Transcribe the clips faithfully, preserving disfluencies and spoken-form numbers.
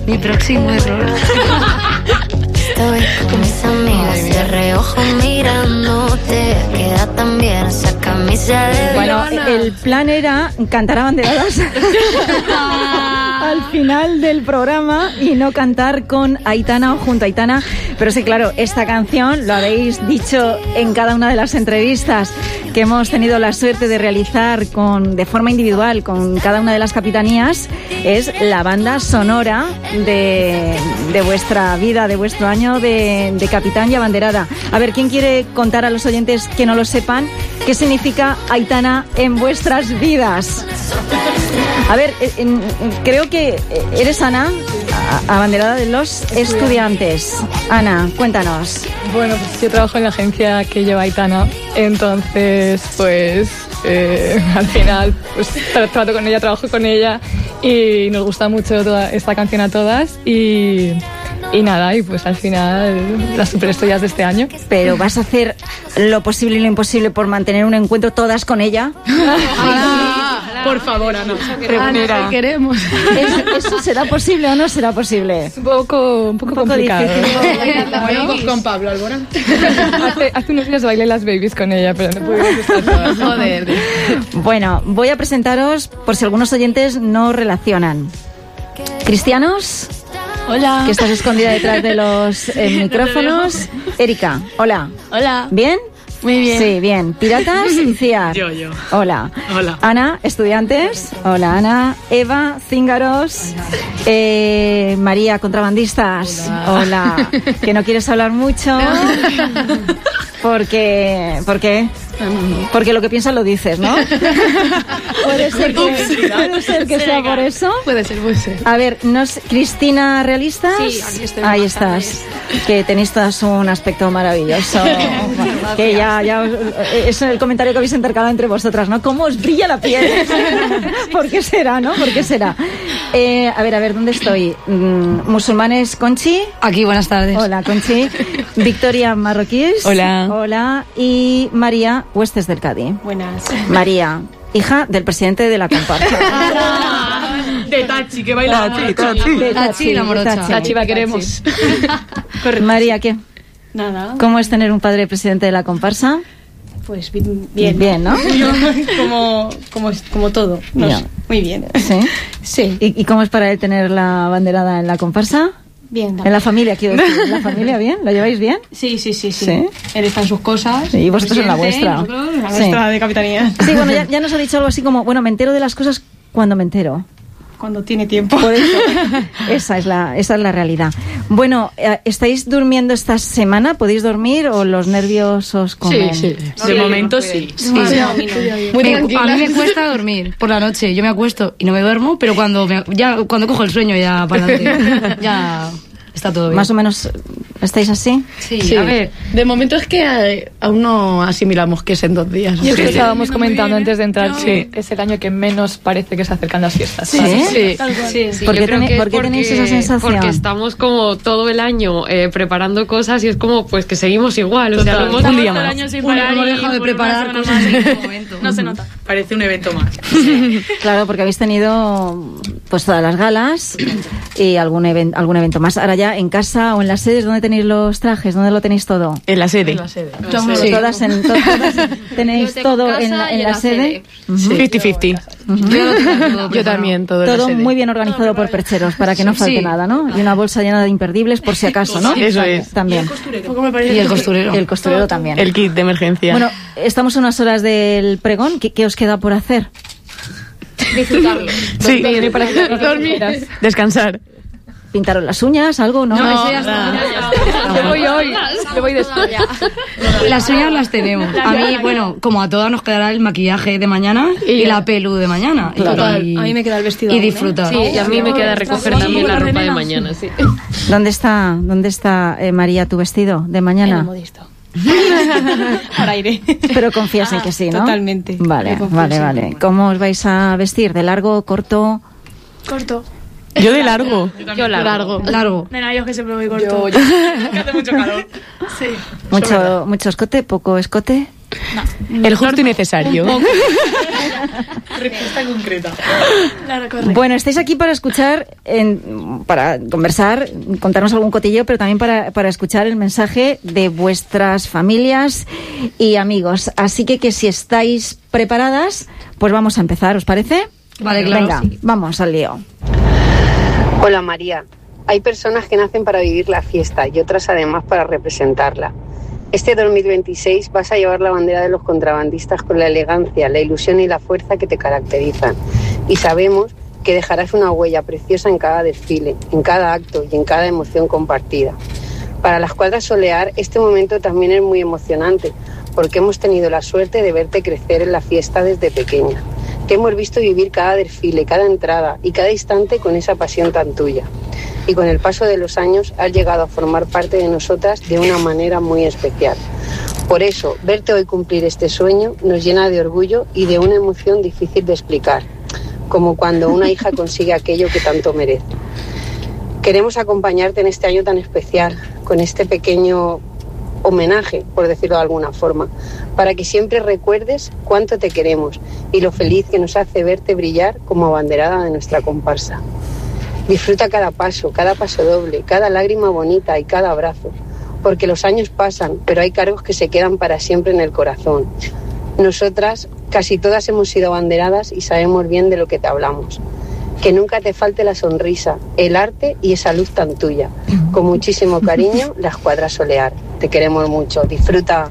Mi próximo error. Estoy con mis amigas de reojo mirándote. Queda tan bien esa camisa de... Bueno, el plan era cantar abanderadas al final del programa y no cantar con Aitana o junto a Aitana. Pero sí, claro, esta canción, lo habéis dicho en cada una de las entrevistas que hemos tenido la suerte de realizar con, de forma individual con cada una de las capitanías, es la banda sonora de, de vuestra vida, de vuestro año de, de capitán y abanderada. A ver, ¿quién quiere contar a los oyentes que no lo sepan qué significa Aitana en vuestras vidas? A ver, en, en, creo que eres Ana, abanderada de los estudiantes. Ana, cuéntanos. Bueno, pues yo trabajo en la agencia que lleva Aitana, entonces pues eh, al final pues trato con ella, trabajo con ella y nos gusta mucho toda esta canción a todas y, y nada, y pues al final las superestrellas de este año. Pero ¿vas a hacer lo posible y lo imposible por mantener un encuentro todas con ella? Por favor, Ana. Ana, queremos. ¿Eso, ¿Eso será posible o no será posible? Es un poco, un poco, un poco complicado. Bueno, con Pablo Alborán. hace, hace unos días bailé las babies con ella, pero no pudimos estar todas. Joder. Bueno, voy a presentaros por si algunos oyentes no relacionan. ¿Cristianos? Hola. Que estás escondida detrás de los eh, micrófonos. Erika, hola. Hola. ¿Bien? Muy bien. Sí, bien. ¿Piratas? Ciar. Yo, yo. Hola. Hola. Ana, estudiantes. Hola, Ana. Eva, cíngaros. Eh, María, contrabandistas. Hola. Hola. Que no quieres hablar mucho. Porque... ¿Por qué? Porque lo que piensas lo dices, ¿no? Puede ser que, puede ser que sea por eso. Puede ser, puede ser. A ver, ¿no es Cristina Realistas? Sí, aquí estoy. Ahí estás. Que tenéis todas un aspecto maravilloso. Que ya, ya os, es el comentario que habéis intercalado entre vosotras, ¿no? ¿Cómo os brilla la piel? ¿Por qué será, no? ¿Por qué será? Eh, a ver, a ver, ¿dónde estoy? Mm, Musulmanes, Conchi. Aquí, buenas tardes. Hola, Conchi. Victoria Marroquíes. Hola. Hola. Y María Huestes del Cádiz. Buenas. María, hija del presidente de la comparsa. De Tachi, que baila. Tachi, Tachi. De Tachi, la morocha. Tachi. La chiva queremos. María, ¿qué? Nada, ¿Cómo es tener un padre presidente de la comparsa? pues bien. Bien, Bien, ¿no? como, como, como todo. No Bien. sé, muy bien. Sí. Sí, ¿Y, ¿Y cómo es para él tener la banderada en la comparsa? bien. En la familia, quiero decir. ¿En la familia bien? ¿Lo lleváis bien? Sí, sí, sí, sí, ¿Sí? Él está en sus cosas. Sí, y vosotros en la presidente, vuestra. nosotros en la Sí. nuestra de capitanía. Sí, bueno, ya, ya nos ha dicho algo así como, bueno, me entero de las cosas cuando me entero. Cuando tiene tiempo. Por eso, esa es la, esa es la realidad. Bueno, ¿estáis durmiendo esta semana? ¿Podéis dormir o los nervios os comen? Sí, sí. De momento sí. Sí. Muy Me- tranquila. a mí me cuesta dormir por la noche. Yo me acuesto y no me duermo, pero cuando me- ya cuando cojo el sueño ya para adelante, ya está todo bien. Más o menos, ¿estáis así? Sí, Sí. a ver. De momento es que eh, aún no asimilamos que es en dos días. Y es que Sí. estábamos comentando antes de entrar Sí. que es el año que menos parece que se acercan las fiestas. Sí. ¿sabes? Sí. Sí, sí, ¿Por yo qué creo tene- que es por qué tenéis porque- esa sensación? Porque estamos como todo el año eh, preparando cosas y es como pues que seguimos igual. O sea, Total. lo hemos Un dado día todo el más. año sin Uno parar no y deja de por una preparar semana cosas más. en este momento. No se nota. Parece un evento más. Claro, porque habéis tenido pues todas las galas y algún, even- algún evento más. Ahora ya en casa o en las sedes, ¿dónde tenéis los trajes? ¿Dónde lo tenéis todo? En la sede. Sí. Todas, en, to- todas tenéis Yo tengo todo casa en la, y en en la la sede. cincuenta cincuenta. Yo, lo tengo todo Yo preparado. también, todo en la Todo sede. muy bien organizado por percheros para que no falte Sí. nada, ¿no? Y una bolsa llena de imperdibles por si acaso, ¿no? Eso es. También. Y el costurero. Y el costurero también. El kit de emergencia. Bueno, estamos a unas horas del pregón. ¿Qué, qué os queda por hacer? Disfrutarlo. sí. Dormir para que dormir. Descansar. ¿Pintaron las uñas? ¿Algo? No. No, eso ya está. Yo voy hoy. Yo voy después. Las uñas las tenemos. A mí, bueno, como a todas nos quedará el maquillaje de mañana y la pelu de mañana. Claro. Y, A mí me queda el vestido y aún, ¿eh? disfrutar. Sí, y a mí me queda recoger también la ropa de mañana, sí. ¿Dónde está, dónde está eh, María, tu vestido de En el mañana? modisto. Ahora iré. Pero confías en que sí, ¿no? Totalmente. Vale, Yo confío, vale, sí. vale. ¿Cómo os vais a vestir? ¿De largo, corto? Corto. Yo de largo. Yo largo. Largo. Nena, yo que siempre voy corto. Que hace mucho calor. Sí. ¿Mucho, mucho escote? ¿Poco escote? El justo y necesario. Respuesta concreta. Claro, correcto. Bueno, estáis aquí para escuchar, en, para conversar, contarnos algún cotillo, pero también para, para escuchar el mensaje de vuestras familias y amigos. Así que, que si estáis preparadas, pues vamos a empezar, ¿os parece? Vale, claro. Venga, Sí. vamos al lío. Hola María, hay personas que nacen para vivir la fiesta y otras además para representarla. Este dos mil veintiséis vas a llevar la bandera de los contrabandistas con la elegancia, la ilusión y la fuerza que te caracterizan. Y sabemos que dejarás una huella preciosa en cada desfile, en cada acto y en cada emoción compartida. Para la Escuadra Solear este momento también es muy emocionante porque hemos tenido la suerte de verte crecer en la fiesta desde pequeña. Te hemos visto vivir cada desfile, cada entrada y cada instante con esa pasión tan tuya. Y con el paso de los años has llegado a formar parte de nosotras de una manera muy especial. Por eso, verte hoy cumplir este sueño nos llena de orgullo y de una emoción difícil de explicar, como cuando una hija consigue aquello que tanto merece. Queremos acompañarte en este año tan especial, con este pequeño homenaje, por decirlo de alguna forma, para que siempre recuerdes cuánto te queremos y lo feliz que nos hace verte brillar como abanderada de nuestra comparsa. Disfruta cada paso, cada paso doble, cada lágrima bonita y cada abrazo, porque los años pasan, pero hay cargos que se quedan para siempre en el corazón. Nosotras, casi todas hemos sido abanderadas y sabemos bien de lo que te hablamos. Que nunca te falte la sonrisa, el arte y esa luz tan tuya. Con muchísimo cariño, la Escuadra Solear. Te queremos mucho. Disfruta.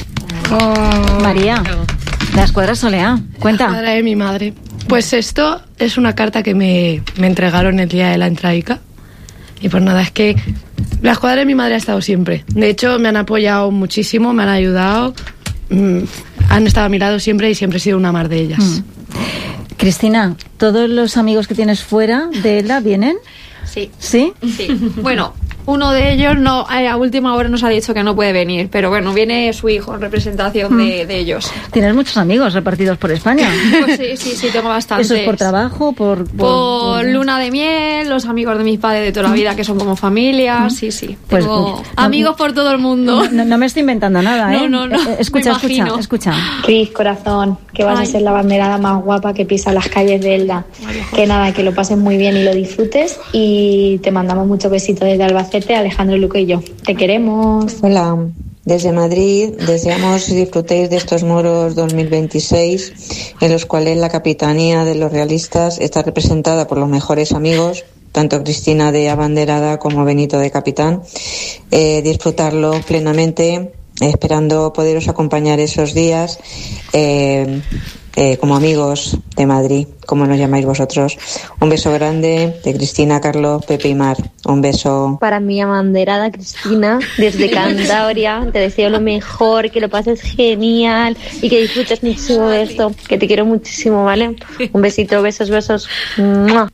Oh, María, la Escuadra Solear. Cuenta. La escuadra de mi madre. Pues esto es una carta que me, me entregaron el día de la entradica. Y pues nada, es que la escuadra de mi madre ha estado siempre. De hecho, me han apoyado muchísimo, me han ayudado, mmm, han estado a mi lado siempre y siempre he sido una mar de ellas. Mm. Cristina, ¿todos los amigos que tienes fuera de Elda vienen? Sí. ¿Sí? Sí. Bueno, uno de ellos no a última hora nos ha dicho que no puede venir, pero bueno, viene su hijo en representación de, de ellos. ¿Tienes muchos amigos repartidos por España? Pues sí, sí, sí, tengo bastantes. ¿Eso es por trabajo? Por, por, por, por luna de miel, los amigos de mis padres de toda la vida que son como familia, sí, sí. Pues, tengo no, amigos por todo el mundo. No, no me estoy inventando nada, ¿eh? No, no, no. Eh, escucha, me escucha, imagino. escucha. Cris, corazón, que vas Ay. a ser la banderada más guapa que pisa las calles de Elda. Que nada, que lo pases muy bien y lo disfrutes. Y te mandamos muchos besitos desde Albacete, Alejandro, Luque y yo. Te queremos. Hola, desde Madrid deseamos que disfrutéis de estos moros dos mil veintiséis, en los cuales la capitanía de los realistas está representada por los mejores amigos, tanto Cristina de abanderada como Benito de capitán. Eh, disfrutarlo plenamente, esperando poderos acompañar esos días eh, eh, como amigos de Madrid, como nos llamáis vosotros. Un beso grande de Cristina, Carlos, Pepe y Mar. Un beso. Para mi abanderada Cristina, desde Cantabria, te deseo lo mejor, que lo pases genial y que disfrutes muchísimo de esto, que te quiero muchísimo, ¿vale? Un besito, besos, besos. ¡Mua!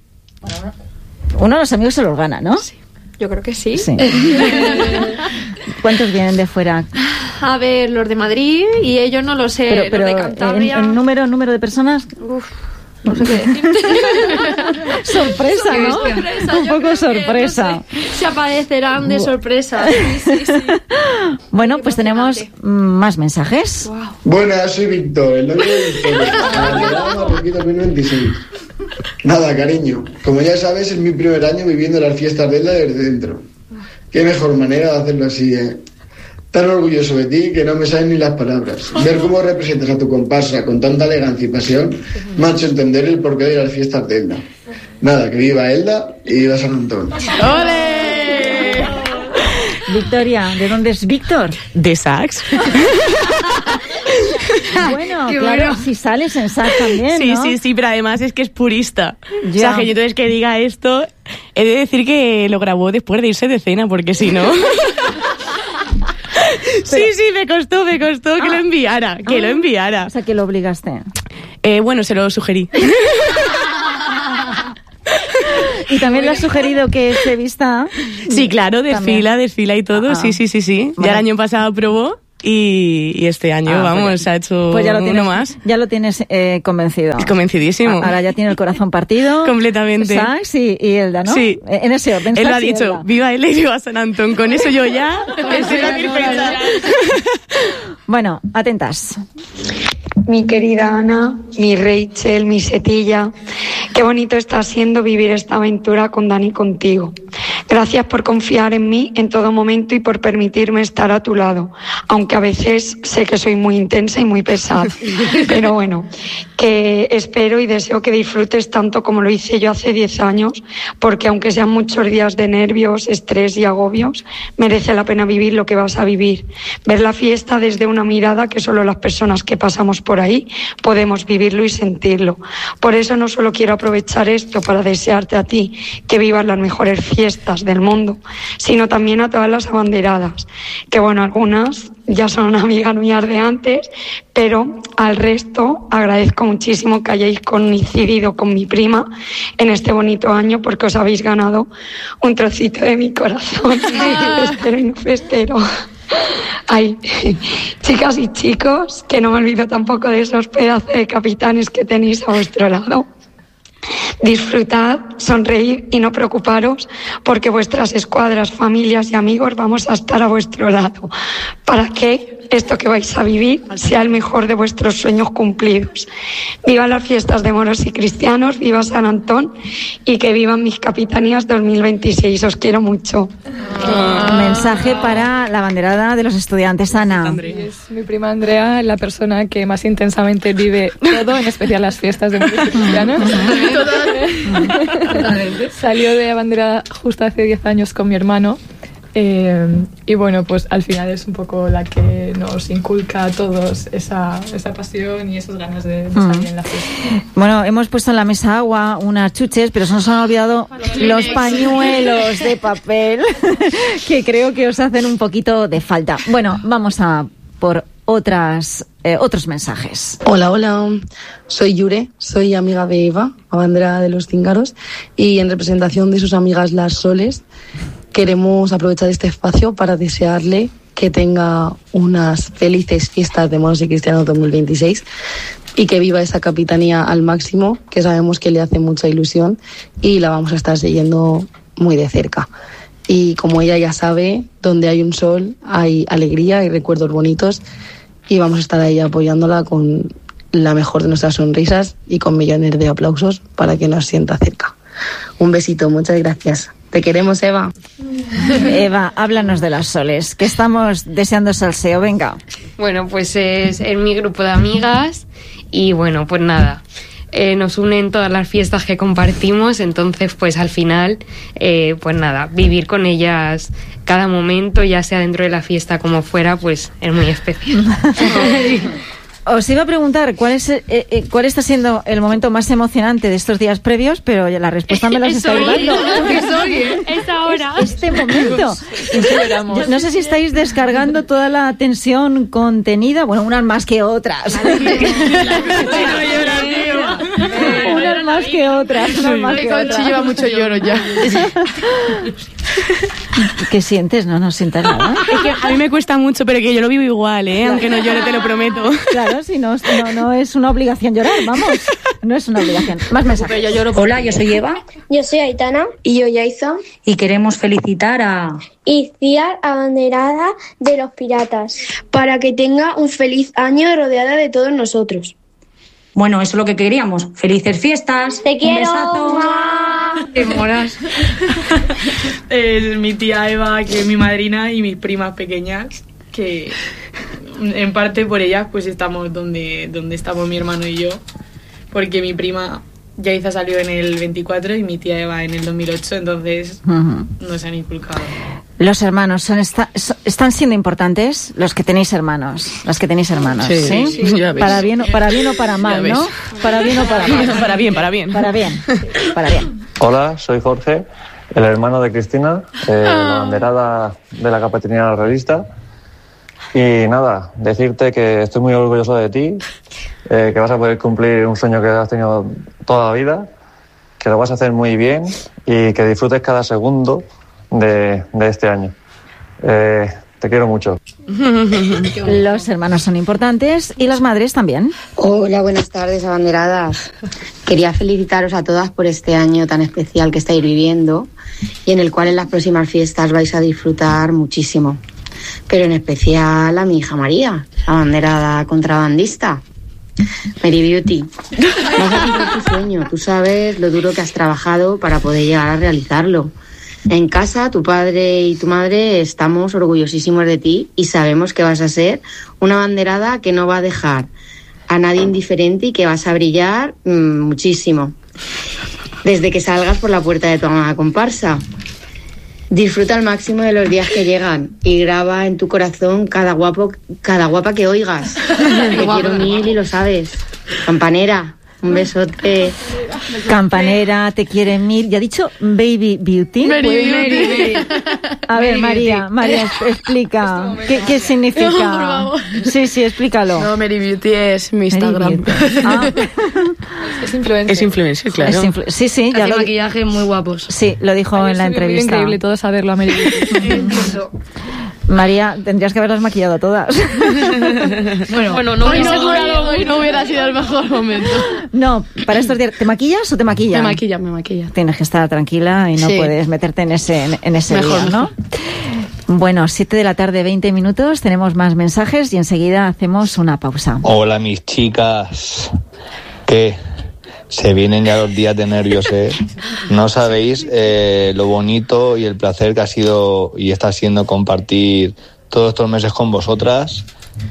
Uno de los amigos se los gana, ¿no? Sí, yo creo que sí. Sí. ¿Cuántos vienen de fuera? A ver, los de Madrid y ellos no lo sé, Pero, pero los de en, Cantabria. en número, número de personas. Uf, no sé qué decir. Sorpresa, ¿no? Sorpresa, Un yo poco creo que, sorpresa. no sé, se aparecerán de sorpresa. Sí, sí, sí. Bueno, pues tenemos mm, más mensajes. Wow. Buenas, soy Víctor, el novio de Victoria, abanderada Marroquí dos mil veintiséis. Nada, cariño, como ya sabes, es mi primer año viviendo las fiestas de Elda desde dentro. Qué mejor manera de hacerlo así, ¿eh? Tan orgulloso de ti que no me salen ni las palabras. Ver cómo representas a tu comparsa con tanta elegancia y pasión me ha hecho entender el porqué de las fiestas de Elda. Nada, que viva Elda y viva San Antón. ¡Ole! Victoria, ¿de dónde es Víctor? De Sax. Bueno, Qué claro, bueno. si sales en Sax también, Sí, ¿no? sí, sí, pero además es que es purista. Ya. O sea, que yo entonces que diga esto, he de decir que lo grabó después de irse de cena, porque si no... Sí, sí, me costó, me costó que Ah. lo enviara, que Ah. lo enviara. O sea, que lo obligaste. Eh, bueno, se lo sugerí. Y también le has sugerido que se vista. Sí, claro, desfila, También. desfila y todo. Ah. Sí, sí, sí, sí. Bueno. Ya el año pasado probó y, y este año, Ah, vamos, pues, ha hecho pues ya lo uno tienes, más. Ya lo tienes eh, convencido. Convencidísimo. A- Ahora ya tiene el corazón partido. Completamente. Sax y, y Elda, ¿no? Sí. Eh, En ese orden. Él lo Sax ha y dicho, Elda. viva él y viva San Antón. Con eso yo ya estoy satisfecha. Bueno, atentas. mi querida Ana, mi Rachel, mi Setilla. Qué bonito está siendo vivir esta aventura con Dani contigo. Gracias por confiar en mí en todo momento y por permitirme estar a tu lado, aunque a veces sé que soy muy intensa y muy pesada. Pero bueno, que espero y deseo que disfrutes tanto como lo hice yo hace diez años, porque aunque sean muchos días de nervios, estrés y agobios, merece la pena vivir lo que vas a vivir. Ver la fiesta desde una mirada que solo las personas que pasamos por ahí podemos vivirlo y sentirlo. Por eso no solo quiero aprovechar esto para desearte a ti que vivas las mejores fiestas del mundo, sino también a todas las abanderadas, que bueno, algunas ya son amigas mías de antes, pero al resto agradezco muchísimo que hayáis coincidido con mi prima en este bonito año, porque os habéis ganado un trocito de mi corazón. Espero y no festero. Ay, chicas y chicos, que no me olvido tampoco de esos pedazos de capitanes que tenéis a vuestro lado. Disfrutad, sonreír y no preocuparos, porque vuestras escuadras, familias y amigos vamos a estar a vuestro lado para que esto que vais a vivir sea el mejor de vuestros sueños cumplidos. Viva las fiestas de moros y cristianos, viva San Antón y que vivan mis capitanías dos mil veintiséis. Os quiero mucho. Un mensaje para la banderada de los estudiantes, Ana. Es mi prima Andrea, la persona que más intensamente vive todo, en especial las fiestas de moros y cristianos. Salió de abanderada justo hace diez años con mi hermano. Eh, y bueno, pues al final es un poco la que nos inculca a todos esa, esa pasión y esas ganas de, de salir en la fiesta. Bueno, hemos puesto en la mesa agua, unas chuches, pero se nos han olvidado los pañuelos de papel que creo que os hacen un poquito de falta. Bueno, vamos a por otras eh, otros mensajes. Hola, hola, soy Yure, soy amiga de Eva, abanderada de los Cíngaros, y en representación de sus amigas las Soles queremos aprovechar este espacio para desearle que tenga unas felices fiestas de moros y cristianos dos mil veintiséis y que viva esa capitanía al máximo, que sabemos que le hace mucha ilusión y la vamos a estar siguiendo muy de cerca. Y como ella ya sabe, donde hay un sol hay alegría y recuerdos bonitos, y vamos a estar ahí apoyándola con la mejor de nuestras sonrisas y con millones de aplausos para que nos sienta cerca. Un besito, muchas gracias. Te queremos, Eva. Eva, háblanos de las Soles, que estamos deseando salseo, venga. Bueno, pues es en mi grupo de amigas y bueno, pues nada, eh, nos unen todas las fiestas que compartimos, entonces pues al final, eh, pues nada, vivir con ellas cada momento, ya sea dentro de la fiesta como fuera, pues es muy especial. Os iba a preguntar cuál es eh, eh, cuál está siendo el momento más emocionante de estos días previos, pero la respuesta me las estáis dando. Es hoy, ¿eh? Es ahora. Es este momento. Yo no sé si estáis descargando toda la tensión contenida, bueno, unas más que otras. Unas más que otras. Unas más que otras. lleva mucho lloro ya. ¿Qué sientes? No, no sientes nada. Es que a mí me cuesta mucho, pero que yo lo vivo igual, ¿eh? Aunque no llore, te lo prometo. Claro, si no, no, no es una obligación llorar, vamos. No es una obligación. Más mensajes. Yo lloro. Hola, yo soy Eva. Yo soy Aitana. Y yo Yaiza. Y queremos felicitar a... Iciar, abanderada de los piratas. Para que tenga un feliz año rodeada de todos nosotros. Bueno, eso es lo que queríamos. ¡Felices fiestas! ¡Te quiero! ¡Un besazo! ¡Te moras! Es mi tía Eva, que es mi madrina, y mis primas pequeñas, que en parte por ellas pues estamos donde, donde estamos mi hermano y yo, porque mi prima Yaiza salió en el veinticuatro y mi tía Eva en el dos mil ocho, entonces uh-huh. nos han inculcado. Los hermanos son esta, so, están siendo importantes, los que tenéis hermanos, los que tenéis hermanos, ¿sí? ¿sí? sí ya ves. Para bien, para bien o para mal, ¿no? Para bien o para mal. Para bien, para bien. Para bien, para bien. Hola, soy Jorge, el hermano de Cristina, eh, la banderada de la capitanía realista. Y nada, decirte que estoy muy orgulloso de ti, eh, que vas a poder cumplir un sueño que has tenido toda la vida, que lo vas a hacer muy bien y que disfrutes cada segundo de, de este año. Eh, te quiero mucho. Los hermanos son importantes y las madres también. Hola, buenas tardes, abanderadas. Quería felicitaros a todas por este año tan especial que estáis viviendo y en el cual en las próximas fiestas vais a disfrutar muchísimo. Pero en especial a mi hija María, abanderada contrabandista. Mary Beauty, vas a cumplir tu sueño. Tú sabes lo duro que has trabajado para poder llegar a realizarlo. En casa, tu padre y tu madre estamos orgullosísimos de ti y sabemos que vas a ser una abanderada que no va a dejar a nadie indiferente y que vas a brillar mmm, muchísimo desde que salgas por la puerta de tu amada comparsa. Disfruta al máximo de los días que llegan y graba en tu corazón cada guapo, cada guapa que oigas. Te quiero mil y lo sabes. Campanera, un besote. Campanera, te quiere mil. ¿Ya ha dicho Baby Beauty? Mary Pues, Beauty. Mary. A ver, Mary María, Beauty. María, explica. ¿Qué, qué significa? No, por favor. Sí, sí, explícalo. No, Mary Beauty es mi Instagram. Ah. Es influencer. Es influencer, claro. Es influ- sí, sí, ya Hace lo di- maquillaje muy guapos. Sí, lo dijo Ayer en la subió un vídeo entrevista. increíble, todos a verlo a Mary Beauty. María, tendrías que haberlas maquillado todas. Bueno, Bueno, no hoy, hubiese no, durado hoy no hubiera sido el mejor momento. No, para estos días, ¿te maquillas o te maquillan? Me maquilla, me maquilla. Tienes que estar tranquila y no Sí. puedes meterte en ese, en, en ese Mejor, día, ¿no? Bueno, siete de la tarde, veinte minutos, tenemos más mensajes y enseguida hacemos una pausa. Hola mis chicas, ¿qué? Se vienen ya los días de nervios, ¿eh? No sabéis eh, lo bonito y el placer que ha sido y está siendo compartir todos estos meses con vosotras,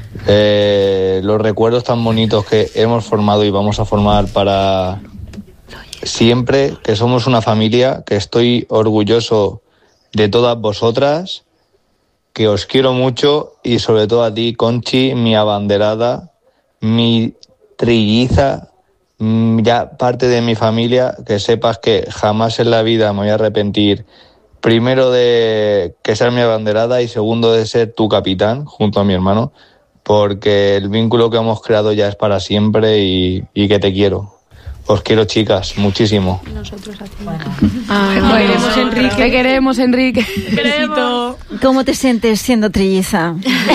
eh, los recuerdos tan bonitos que hemos formado y vamos a formar para siempre, que somos una familia, que estoy orgulloso de todas vosotras, que os quiero mucho y sobre todo a ti, Conchi, mi abanderada, mi trilliza, mm, ya parte de mi familia, que sepas que jamás en la vida me voy a arrepentir, primero de que seas mi abanderada y segundo de ser tu capitán junto a mi hermano, porque el vínculo que hemos creado ya es para siempre y, y que te quiero. Os quiero, chicas, muchísimo. Nosotros a ti. Ay, Bueno, te queremos, Enrique. Te queremos, Enrique. Besito. ¿Cómo te sientes siendo trilliza?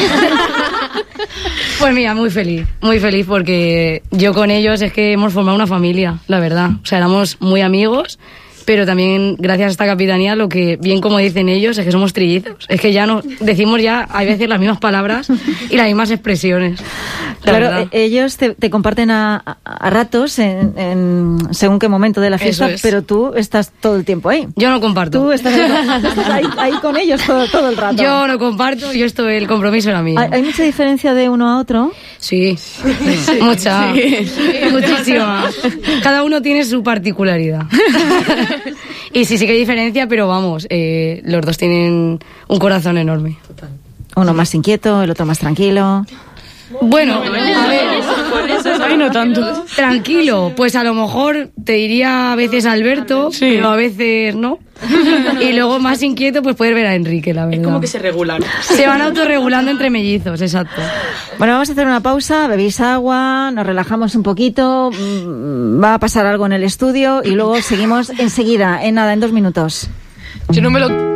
Pues mira, muy feliz, muy feliz porque yo con ellos es que hemos formado una familia, la verdad. O sea, éramos muy amigos, pero también gracias a esta capitanía lo que bien como dicen ellos es que somos trillizos. Es que ya no decimos ya a veces las mismas palabras y las mismas expresiones. la Claro, verdad. eh, ellos te, te comparten a, a- a ratos en, en según qué momento de la fiesta, Eso es. pero tú estás todo el tiempo ahí. Yo no comparto. Tú estás ahí, tú estás ahí, ahí con ellos todo, todo el rato. Yo no comparto, yo estoy, el compromiso era mío. ¿Hay, hay mucha diferencia de uno a otro? Sí, mucha, Sí. muchísima. Cada uno tiene su particularidad. Y sí, sí que hay diferencia, pero vamos, eh, los dos tienen un corazón enorme. Uno más inquieto, el otro más tranquilo. Bueno, a ver, Ay, no tanto. tranquilo, pues a lo mejor te diría a veces Alberto, pero a veces no. Y luego más inquieto, pues puedes ver a Enrique, la verdad. Es como que se regulan. Se van autorregulando entre mellizos, exacto. Bueno, vamos a hacer una pausa, bebéis agua, nos relajamos un poquito, mm, va a pasar algo en el estudio y luego seguimos enseguida, en nada, en dos minutos. Yo no me lo...